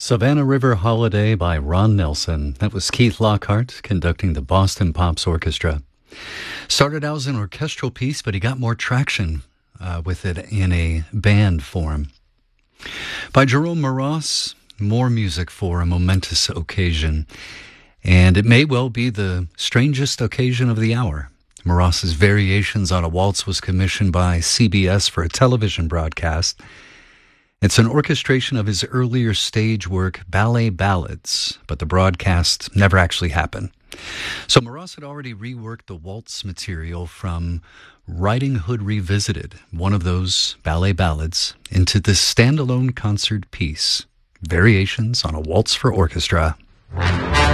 Savannah River Holiday by Ron Nelson. That was Keith Lockhart conducting the Boston Pops Orchestra. Started out as an orchestral piece, but he got more traction with it in a band form. By Jerome Moross, more music for a momentous occasion. And it may well be the strangest occasion of the hour. Moross's Variations on a Waltz was commissioned by CBS for a television broadcast. It's an orchestration of his earlier stage work, Ballet Ballads, but the broadcast never actually happened. So Moross had already reworked the waltz material from Riding Hood Revisited, one of those ballet ballads, into this standalone concert piece, Variations on a Waltz for Orchestra.